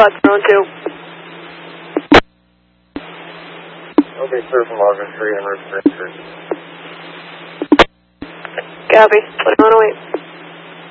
spots, zone 2. Okay, clear from August 3 and Route 3. Copy. 2108.